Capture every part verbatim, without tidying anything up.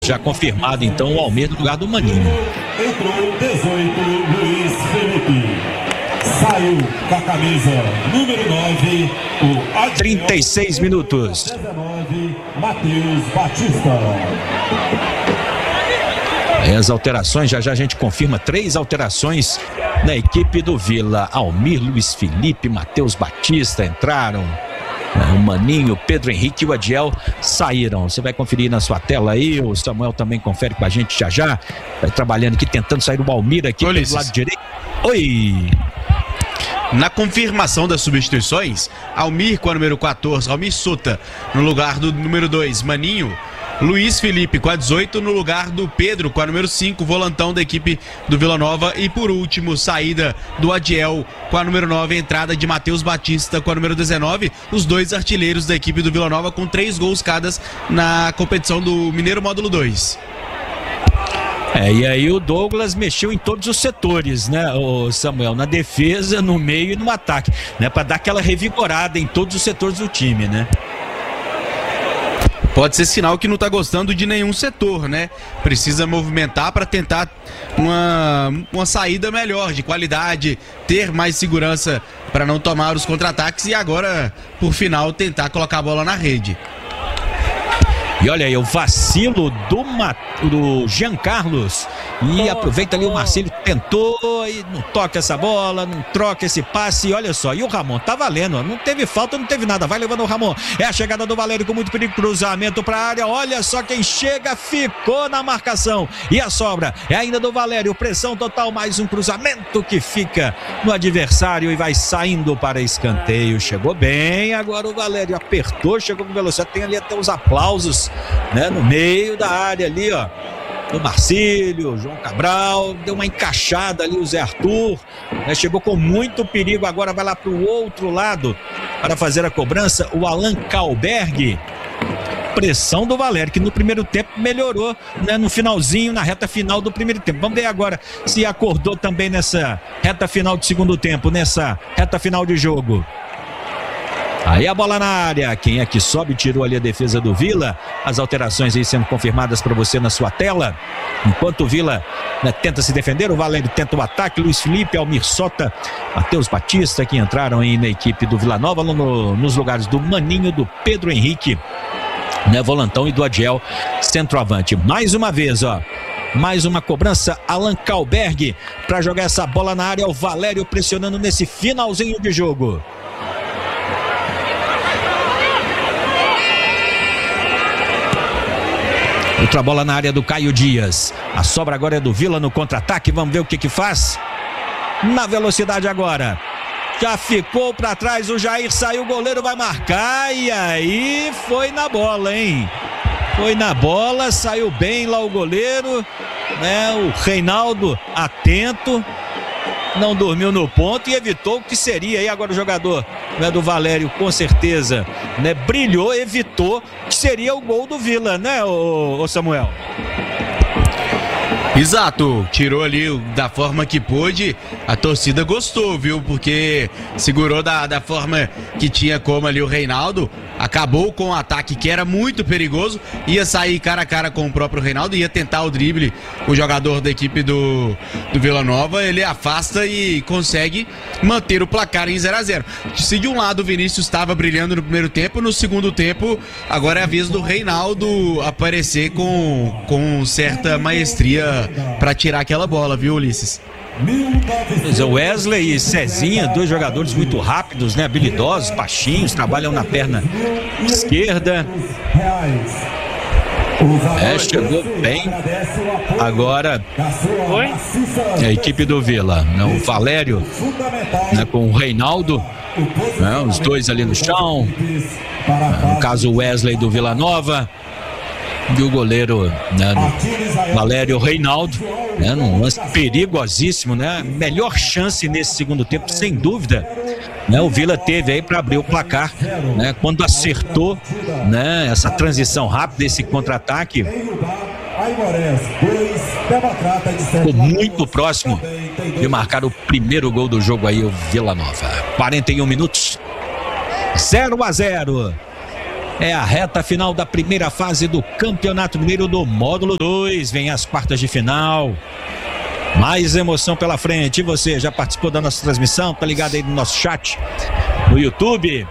Já confirmado então o Almir no lugar do Maninho. Entrou dezoito, Luiz Felipe. Saiu com a camisa número nove, o Adiel. trinta e seis minutos. dezenove, Matheus Batista. As alterações, já já a gente confirma três alterações na equipe do Vila. Almir, Luiz Felipe, Matheus Batista entraram. O Maninho, Pedro Henrique e o Adiel saíram. Você vai conferir na sua tela aí. O Samuel também confere com a gente já já. Vai trabalhando aqui, tentando sair o Almir aqui Ulisses. pelo lado direito. Oi! Na confirmação das substituições, Almir com a número quatorze, Almir Suta no lugar do número dois, Maninho. Luiz Felipe com a dezoito no lugar do Pedro com a número cinco, volantão da equipe do Vila Nova. E por último, saída do Adiel com a número nove, entrada de Matheus Batista com a número dezenove. Os dois artilheiros da equipe do Vila Nova com três gols cada na competição do Mineiro Módulo dois. É, e aí o Douglas mexeu em todos os setores, né, o Samuel? Na defesa, no meio e no ataque, né? Para dar aquela revigorada em todos os setores do time, né? Pode ser sinal que não está gostando de nenhum setor, né? Precisa movimentar para tentar uma, uma saída melhor, de qualidade, ter mais segurança para não tomar os contra-ataques e agora, por final, tentar colocar a bola na rede. E olha aí, o vacilo do, Ma... do Jean Carlos. E aproveita ali o Marcílio, tentou e não toca essa bola, não troca esse passe. E olha só, e o Ramon tá valendo, não teve falta, não teve nada, vai levando o Ramon. É a chegada do Valério com muito perigo, cruzamento pra área. Olha só quem chega, ficou na marcação. E a sobra é ainda do Valério, pressão total, mais um cruzamento que fica no adversário e vai saindo para escanteio. Chegou bem, agora o Valério apertou, chegou com velocidade, tem ali até os aplausos, né, no meio da área ali, ó, do Marcílio, João Cabral, deu uma encaixada ali o Zé Arthur, né, chegou com muito perigo, agora vai lá para o outro lado para fazer a cobrança, o Alan Kalberg. Pressão do Valério, que no primeiro tempo melhorou, né, no finalzinho, na reta final do primeiro tempo. Vamos ver agora se acordou também nessa reta final de segundo tempo, nessa reta final de jogo. Aí a bola na área, quem é que sobe, tirou ali a defesa do Vila. As alterações aí sendo confirmadas para você na sua tela. Enquanto o Vila, né, tenta se defender, o Valério tenta o ataque. Luiz Felipe, Almir Sota, Matheus Batista, que entraram aí na equipe do Vila Nova, no, nos lugares do Maninho, do Pedro Henrique, né, volantão, e do Adiel, centroavante. Mais uma vez, ó, mais uma cobrança, Alan Kalberg para jogar essa bola na área. O Valério pressionando nesse finalzinho de jogo. Outra bola na área do Caio Dias. A sobra agora é do Vila no contra-ataque. Vamos ver o que que faz. Na velocidade agora. Já ficou para trás o Jair, saiu, o goleiro vai marcar. E aí foi na bola, hein? Foi na bola, saiu bem lá o goleiro, né? O Reinaldo atento. Não dormiu no ponto e evitou o que seria aí agora o jogador, né, do Valério, com certeza, né, brilhou, evitou que seria o gol do Vila, né, o, o Samuel? Exato, tirou ali da forma que pôde, a torcida gostou, viu, porque segurou da, da forma que tinha como ali o Reinaldo, acabou com o ataque que era muito perigoso, ia sair cara a cara com o próprio Reinaldo, ia tentar o drible, o jogador da equipe do, do Vila Nova, ele afasta e consegue manter o placar em zero a zero. Se de um lado o Vinícius estava brilhando no primeiro tempo, no segundo tempo, agora é a vez do Reinaldo aparecer com, com certa maestria para tirar aquela bola, viu, Ulisses? O Wesley e Cezinha, dois jogadores muito rápidos, né, habilidosos, baixinhos, trabalham na perna esquerda. É, chegou bem. Agora a equipe do Vila, né, o Valério, né, com o Reinaldo, né, os dois ali no chão, no caso o Wesley do Vila Nova e o goleiro, né, Valério Reinaldo, né, num lance perigosíssimo, né, melhor chance nesse segundo tempo, sem dúvida, né, o Vila teve aí para abrir o placar, né, quando acertou, né, essa transição rápida, esse contra-ataque, ficou muito próximo de marcar o primeiro gol do jogo aí, o Vila Nova. quarenta e um minutos, zero a zero. É a reta final da primeira fase do Campeonato Mineiro do Módulo dois. Vem as quartas de final. Mais emoção pela frente. E você já participou da nossa transmissão? Tá ligado aí no nosso chat no YouTube?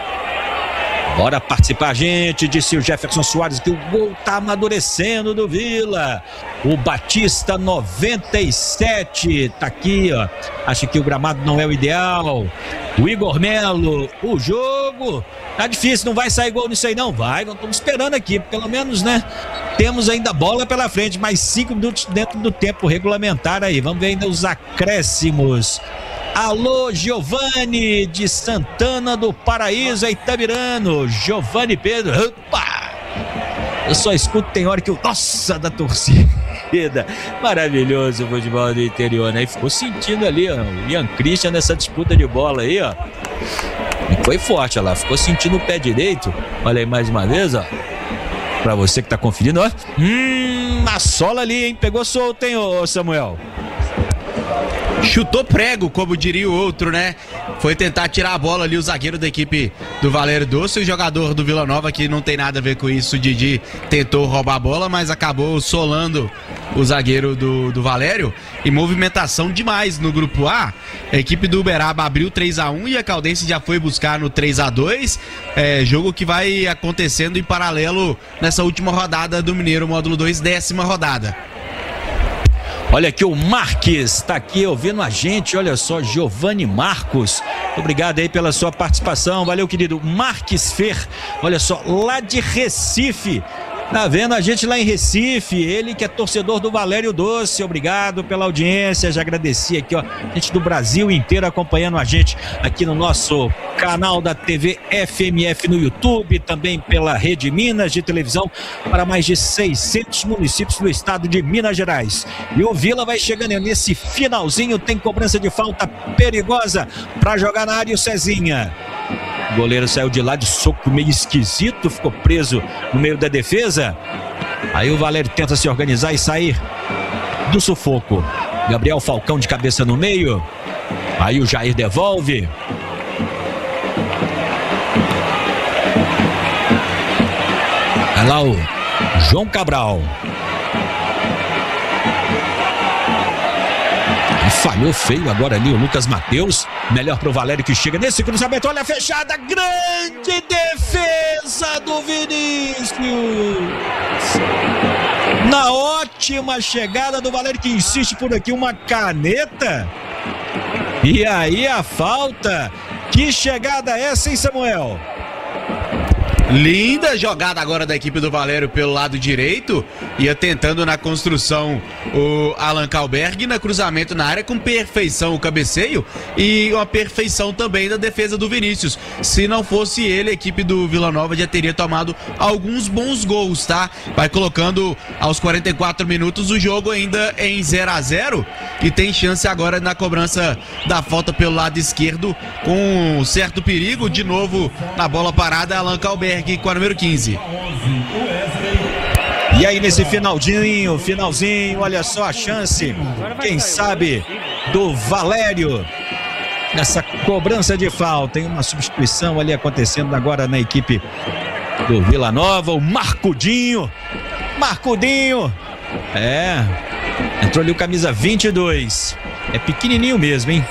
Bora participar, gente. Disse o Jefferson Soares que o gol tá amadurecendo do Vila. O Batista noventa e sete tá aqui, ó. Acho que o gramado não é o ideal. O Igor Melo, o jogo tá difícil, não vai sair gol nisso aí não. Vai, não estamos esperando aqui, pelo menos, né? Temos ainda bola pela frente, mais cinco minutos dentro do tempo regulamentar aí. Vamos ver ainda os acréscimos. Alô, Giovanni de Santana do Paraíso, Itamirano. Giovanni Pedro. Opa! Eu só escuto, tem hora que eu... Nossa, da torcida. Maravilhoso o futebol do interior, né? E ficou sentindo ali, ó, o Ian Christian nessa disputa de bola aí, ó. E foi forte, ó lá. Ficou sentindo o pé direito. Olha aí mais uma vez, ó. Pra você que tá conferindo, ó. Hum, a sola ali, hein? Pegou solto, hein, ô Samuel? Chutou prego, como diria o outro, né? Foi tentar tirar a bola ali o zagueiro da equipe do Valério Doce. O jogador do Vila Nova, que não tem nada a ver com isso, o Didi tentou roubar a bola, mas acabou solando o zagueiro do, do Valério. E movimentação demais no grupo A. A equipe do Uberaba abriu três a um e a Caldense já foi buscar no três a dois. É, jogo que vai acontecendo em paralelo nessa última rodada do Mineiro Módulo dois, décima rodada. Olha aqui o Marques, tá aqui ouvindo a gente, olha só, Giovanni Marcos, obrigado aí pela sua participação, valeu querido. Marques Fer, olha só, lá de Recife, tá vendo a gente lá em Recife, ele que é torcedor do Valério Doce, obrigado pela audiência, já agradeci aqui, ó, gente do Brasil inteiro acompanhando a gente aqui no nosso canal da T V F M F no YouTube, também pela Rede Minas de televisão para mais de seiscentos municípios do estado de Minas Gerais. E o Vila vai chegando nesse finalzinho, tem cobrança de falta perigosa para jogar na área o Cezinha. O goleiro saiu de lá de soco meio esquisito, ficou preso no meio da defesa. Aí o Valério tenta se organizar e sair do sufoco. Gabriel Falcão de cabeça no meio. Aí o Jair devolve. Olha lá o João Cabral. E falhou feio agora ali o Lucas Matheus. Melhor pro Valério que chega nesse cruzamento. Olha a fechada. Grande defesa do Vinícius. Na ótima chegada do Valério que insiste por aqui. Uma caneta. E aí a falta. Que chegada é essa, hein, Samuel? Linda jogada agora da equipe do Valério pelo lado direito. Ia tentando na construção o Alan Kalberg, na cruzamento na área com perfeição o cabeceio e uma perfeição também da defesa do Vinícius. Se não fosse ele, a equipe do Vila Nova já teria tomado alguns bons gols, tá? Vai colocando aos quarenta e quatro minutos o jogo ainda em zero a zero e tem chance agora na cobrança da falta pelo lado esquerdo com certo perigo. De novo na bola parada, Alan Kalberg com a número quinze. E aí nesse finalzinho, finalzinho, olha só a chance, quem sabe, do Valério nessa cobrança de falta. Tem uma substituição ali acontecendo agora na equipe do Vila Nova, o Marcudinho, Marcudinho, é, entrou ali o camisa vinte e dois, é pequenininho mesmo, hein?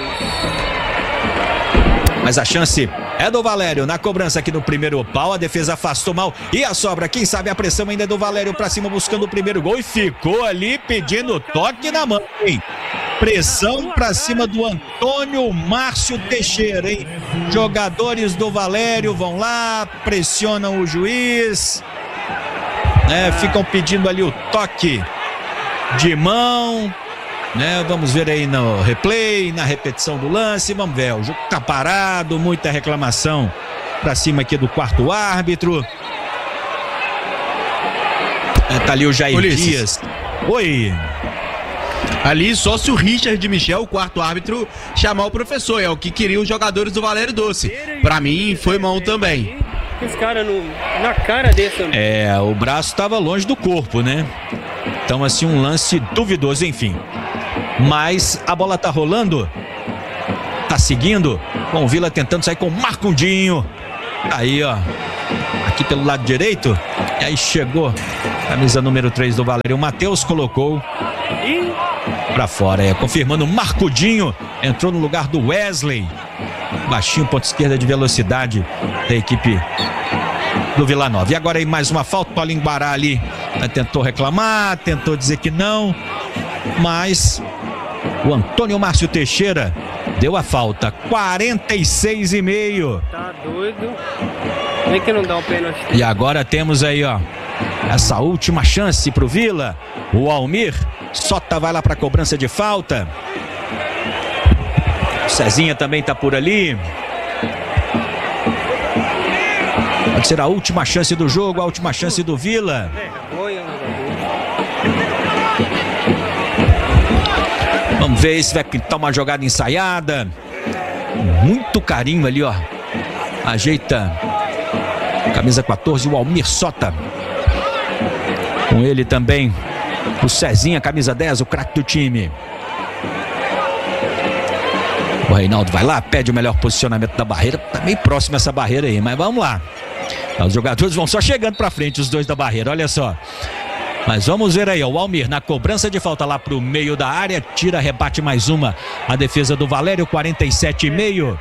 Mas a chance é do Valério na cobrança aqui no primeiro pau. A defesa afastou mal e a sobra, quem sabe a pressão ainda é do Valério pra cima buscando o primeiro gol e ficou ali pedindo toque na mão, hein? Pressão pra cima do Antônio Márcio Teixeira, hein? Jogadores do Valério vão lá, pressionam o juiz, né? Ficam pedindo ali o toque de mão, né? Vamos ver aí no replay, na repetição do lance, vamos ver, o jogo tá parado, muita reclamação pra cima aqui do quarto árbitro. É, tá ali o Jair Ulisses Dias. Oi. Ali só se o Richard Michel, o quarto árbitro, chamar o professor, é o que queriam os jogadores do Valério Doce. Pra mim foi mão também. Os caras na cara desse. É, o braço tava longe do corpo, né? Então assim, um lance duvidoso, enfim. Mas a bola tá rolando, tá seguindo, com o Vila tentando sair com o Marcundinho. Aí, ó, aqui pelo lado direito. E aí chegou camisa número três do Valério. O Matheus colocou pra fora, é, confirmando. Marcudinho entrou no lugar do Wesley. Baixinho, ponta esquerda de velocidade da equipe do Vila Nova. E agora aí mais uma falta. Paulinho Guará ali, né, tentou reclamar, tentou dizer que não, mas o Antônio Márcio Teixeira deu a falta. Quarenta e seis e meio. Tá doido. Nem que não dá um pênalti. E agora temos aí, ó, essa última chance pro Vila. O Almir Sota vai lá pra cobrança de falta. O Cezinha também tá por ali. Pode ser a última chance do jogo, a última chance do Vila. Vamos ver se vai pintar uma jogada ensaiada. Muito carinho ali, ó. Ajeita camisa quatorze, o Almir Sota. Com ele também o Cezinha, camisa dez, o craque do time. O Reinaldo vai lá, pede o melhor posicionamento da barreira. Tá meio próximo essa barreira aí, mas vamos lá. Os jogadores vão só chegando pra frente, os dois da barreira, olha só. Mas vamos ver aí, ó, o Almir na cobrança de falta lá pro meio da área. Tira, rebate mais uma. A defesa do Valério, quarenta e sete e meio.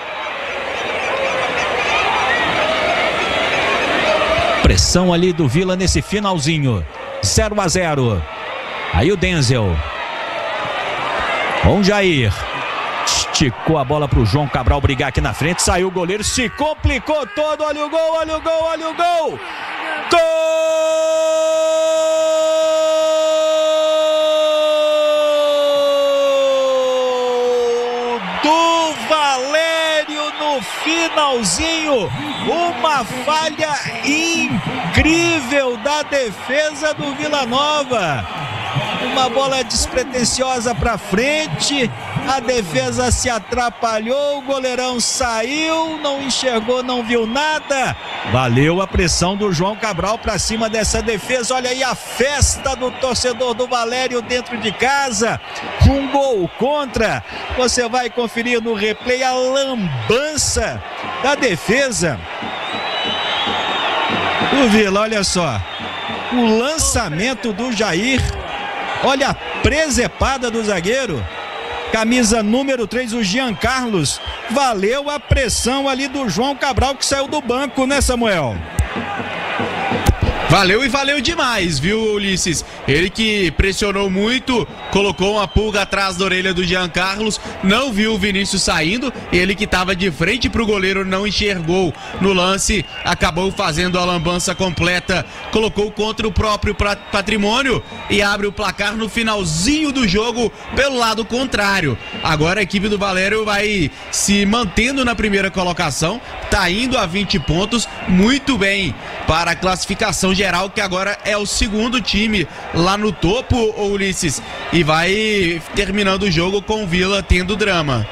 Pressão ali do Vila nesse finalzinho. zero a zero. Aí o Denzel. Com o Jair. Esticou a bola pro João Cabral brigar aqui na frente. Saiu o goleiro, se complicou todo. Olha o gol, olha o gol, olha o gol. Gol do Valério no finalzinho. Uma falha incrível da defesa do Vila Nova. Uma bola despretensiosa para frente, a defesa se atrapalhou, o goleirão saiu, não enxergou, não viu nada. Valeu a pressão do João Cabral para cima dessa defesa. Olha aí a festa do torcedor do Valério dentro de casa. Um gol contra. Você vai conferir no replay a lambança da defesa do Vila. Olha só, o lançamento do Jair. Olha a presepada do zagueiro. Camisa número três, o Jean Carlos. Valeu a pressão ali do João Cabral, que saiu do banco, né, Samuel? Valeu e valeu demais, viu, Ulisses? Ele que pressionou muito, colocou uma pulga atrás da orelha do Jean Carlos, não viu o Vinícius saindo, ele que estava de frente pro goleiro não enxergou no lance, acabou fazendo a lambança completa, colocou contra o próprio Patrimônio e abre o placar no finalzinho do jogo pelo lado contrário. Agora a equipe do Valério vai se mantendo na primeira colocação, tá indo a vinte pontos, muito bem para a classificação geral, que agora é o segundo time lá no topo, Ulisses, e vai terminando o jogo com o Vila tendo drama.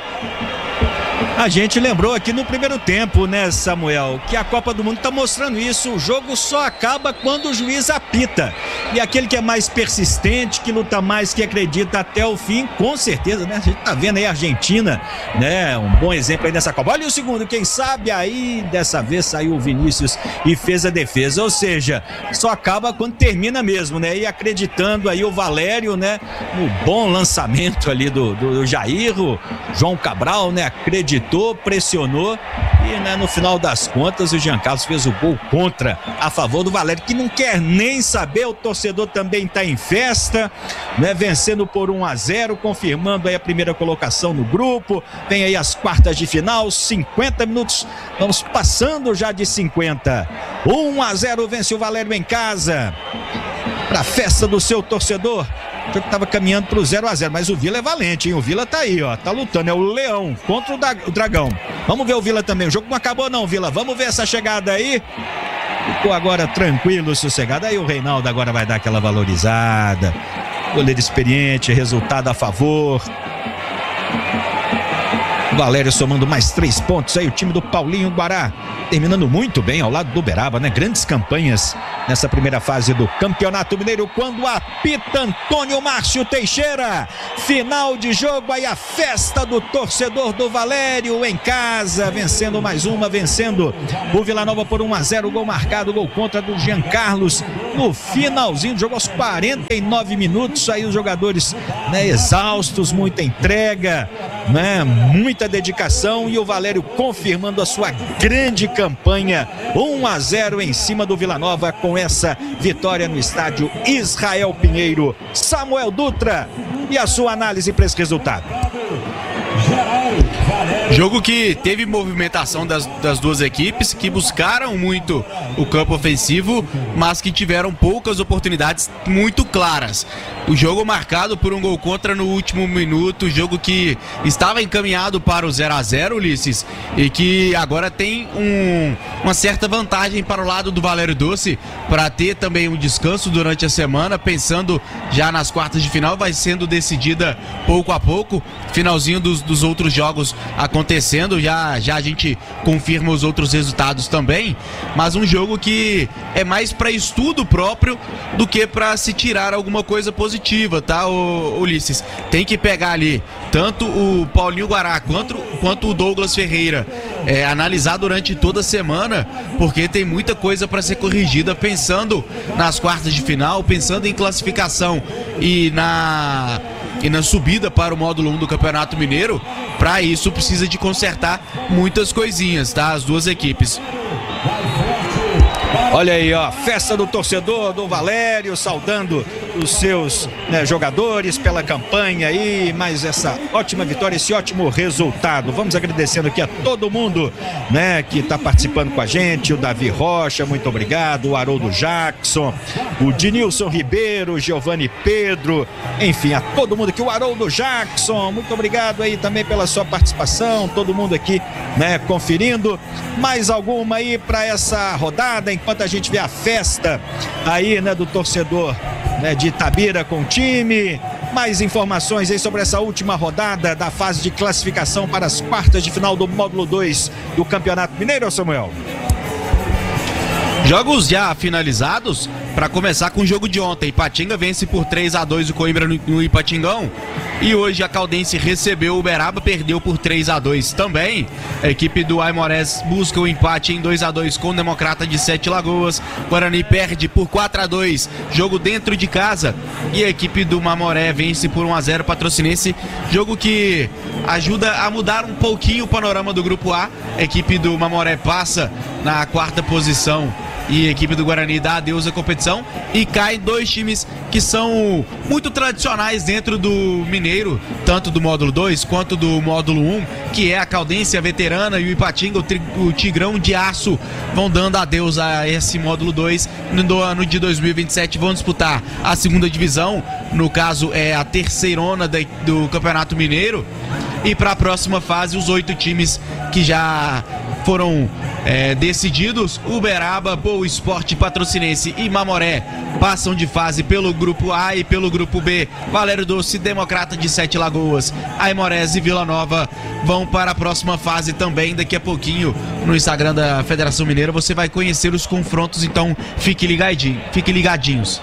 A gente lembrou aqui no primeiro tempo, né, Samuel, que a Copa do Mundo tá mostrando isso. O jogo só acaba quando o juiz apita. E aquele que é mais persistente, que luta mais, que acredita até o fim, com certeza, né? A gente tá vendo aí a Argentina, né? Um bom exemplo aí nessa Copa. Olha o segundo, quem sabe aí, dessa vez saiu o Vinícius e fez a defesa. Ou seja, só acaba quando termina mesmo, né? E acreditando aí o Valério, né? No bom lançamento ali do, do, do Jair, o João Cabral, né? Acreditou, pressionou e, né, no final das contas o Jean Carlos fez o gol contra a favor do Valério, que não quer nem saber. O torcedor também está em festa, né, vencendo por um a zero, confirmando aí a primeira colocação no grupo. Tem aí as quartas de final, cinquenta minutos, vamos passando já de cinquenta. um a zero vence o Valério em casa, para a festa do seu torcedor. O jogo estava caminhando para o zero a zero, mas o Vila é valente, hein? O Vila tá aí, ó, tá lutando, é o Leão contra o, da, o Dragão. Vamos ver o Vila também, o jogo não acabou não, Vila, vamos ver essa chegada aí. Ficou agora tranquilo, sossegado, aí o Reinaldo agora vai dar aquela valorizada. Goleiro experiente, resultado a favor. Valério somando mais três pontos aí, o time do Paulinho Guará terminando muito bem ao lado do Uberaba, né? Grandes campanhas nessa primeira fase do Campeonato Mineiro, quando apita Antônio Márcio Teixeira. Final de jogo, aí a festa do torcedor do Valério em casa, vencendo mais uma, vencendo o Vila Nova por um a zero, gol marcado, gol contra do Jean Carlos no finalzinho do jogo, aos quarenta e nove minutos, aí os jogadores, né, exaustos, muita entrega, né, muita dedicação, e o Valério confirmando a sua grande campanha, um a zero em cima do Vila Nova, com essa vitória no estádio Israel Pinheiro. Samuel Dutra, e a sua análise para esse resultado? Jogo que teve movimentação das, das duas equipes, que buscaram muito o campo ofensivo, mas que tiveram poucas oportunidades muito claras. O jogo marcado por um gol contra no último minuto, jogo que estava encaminhado para o zero a zero, Ulisses, e que agora tem um, uma certa vantagem para o lado do Valério Doce, para ter também um descanso durante a semana, pensando já nas quartas de final, vai sendo decidida pouco a pouco, finalzinho dos, dos outros jogos acontecendo, já, já a gente confirma os outros resultados também, mas um jogo que é mais para estudo próprio do que para se tirar alguma coisa positiva, tá, ô, Ulisses? Tem que pegar ali tanto o Paulinho Guará quanto, quanto o Douglas Ferreira, é, analisar durante toda a semana, porque tem muita coisa para ser corrigida, pensando nas quartas de final, pensando em classificação e na... e na subida para o módulo um do Campeonato Mineiro. Para isso precisa de consertar muitas coisinhas, tá? As duas equipes. Olha aí, ó, festa do torcedor do Valério, saudando os seus, né, jogadores pela campanha aí, mais essa ótima vitória, esse ótimo resultado. Vamos agradecendo aqui a todo mundo, né, que está participando com a gente, o Davi Rocha, muito obrigado, o Haroldo Jackson, o Dinilson Ribeiro, o Giovanni Pedro, enfim, a todo mundo aqui, o Haroldo Jackson, muito obrigado aí também pela sua participação, todo mundo aqui, né, conferindo. Mais alguma aí para essa rodada, enquanto a gente vê a festa aí, né, do torcedor, né, de Itabira com o time. Mais informações aí sobre essa última rodada da fase de classificação para as quartas de final do módulo dois do Campeonato Mineiro, Samuel? Jogos já finalizados, para começar com o jogo de ontem. Ipatinga vence por três a dois o Coimbra no, no Ipatingão. E hoje a Caldense recebeu o Uberaba, perdeu por três a dois também. A equipe do Aimorés busca o empate em dois a dois com o Democrata de Sete Lagoas. Guarani perde por quatro a dois, jogo dentro de casa. E a equipe do Mamoré vence por um a zero Patrocinense. Jogo que ajuda a mudar um pouquinho o panorama do Grupo A. A equipe do Mamoré passa na quarta posição e a equipe do Guarani dá adeus à competição, e cai dois times que são muito tradicionais dentro do Mineiro, tanto do módulo dois quanto do módulo um, que é a Caldense, a Veterana, e o Ipatinga, o, tri, o Tigrão de Aço, vão dando adeus a esse módulo dois. No ano de dois mil e vinte e sete vão disputar a segunda divisão, no caso é a terceirona da, do Campeonato Mineiro, e para a próxima fase os oito times que já foram é, decididos, Uberaba, Boa Esporte, Patrocinense e Mamoré passam de fase pelo grupo A, e pelo grupo B, Valério Doce, Democrata de Sete Lagoas, Aimorés e Vila Nova vão para a próxima fase também. Daqui a pouquinho no Instagram da Federação Mineira você vai conhecer os confrontos, então fique ligadinho, fique ligadinhos.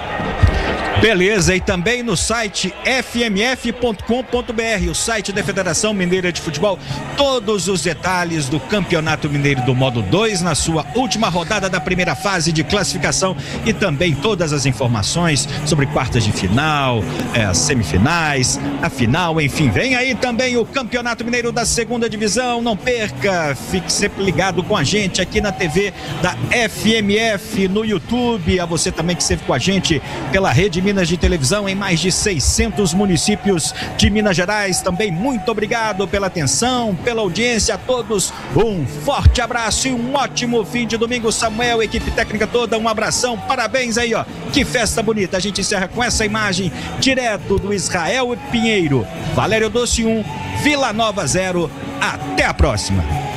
Beleza, e também no site f m f ponto com ponto b r, o site da Federação Mineira de Futebol, todos os detalhes do Campeonato Mineiro do Módulo dois na sua última rodada da primeira fase de classificação, e também todas as informações sobre quartas de final, é, as semifinais, a final, enfim. Vem aí também o Campeonato Mineiro da segunda divisão, não perca, fique sempre ligado com a gente aqui na T V da F M F, no YouTube, a você também que esteve com a gente pela rede Minas de televisão em mais de seiscentos municípios de Minas Gerais. Também muito obrigado pela atenção, pela audiência a todos. Um forte abraço e um ótimo fim de domingo. Samuel, equipe técnica toda, um abração, parabéns aí, ó. Que festa bonita. A gente encerra com essa imagem direto do Israel Pinheiro. Valério Doce um, Vila Nova zero. Até a próxima.